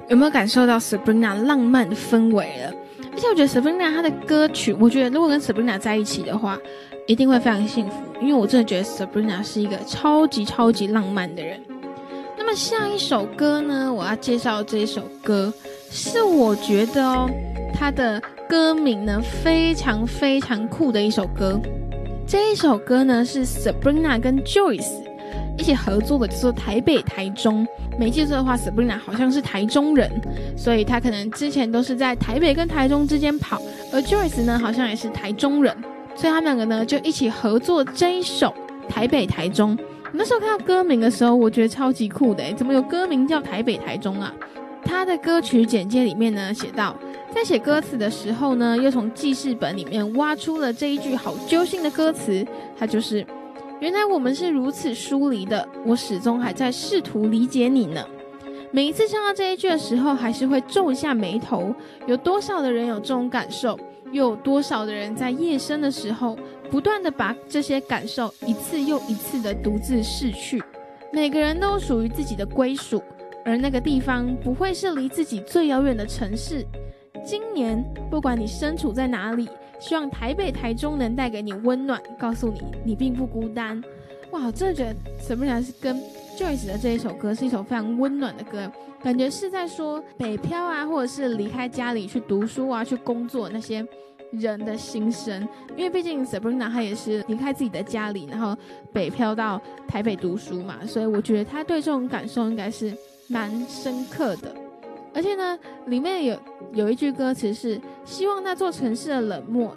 有没有感受到 Sabrina 浪漫的氛围了？而且我觉得 Sabrina 她的歌曲，我觉得如果跟 Sabrina 在一起的话，一定会非常幸福，因为我真的觉得 Sabrina 是一个超级超级浪漫的人。那么下一首歌呢，我要介绍这一首歌，是我觉得它的歌名呢非常非常酷的一首歌。这一首歌呢是 Sabrina 跟 Joyce 一起合作的，叫做台北台中。没记错的话 Sabrina 好像是台中人，所以她可能之前都是在台北跟台中之间跑，而 Joyce 呢好像也是台中人，所以他们两个呢就一起合作这一首台北台中。那时候看到歌名的时候，我觉得超级酷的，怎么有歌名叫台北台中啊？他的歌曲简介里面呢写到，在写歌词的时候呢，又从记事本里面挖出了这一句好揪心的歌词，它就是原来我们是如此疏离的，我始终还在试图理解你呢。每一次唱到这一句的时候，还是会皱一下眉头，有多少的人有这种感受，又有多少的人在夜深的时候不断的把这些感受一次又一次的独自逝去。每个人都属于自己的归属，而那个地方不会是离自己最遥远的城市。今年不管你身处在哪里，希望台北台中能带给你温暖，告诉你你并不孤单。哇，我真的觉得 Sabrina 是跟 Joyce 的这一首歌是一首非常温暖的歌，感觉是在说北漂啊，或者是离开家里去读书啊，去工作那些人的心声。因为毕竟 Sabrina 她也是离开自己的家里，然后北漂到台北读书嘛，所以我觉得她对这种感受应该是蛮深刻的。而且呢，里面有一句歌词是希望那座城市的冷漠